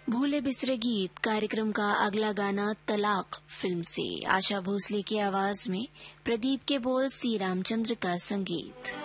भूले बिसरे गीत कार्यक्रम का अगला गाना तलाक फिल्म से आशा भोसले की आवाज में, प्रदीप के बोल, सी रामचंद्र का संगीत।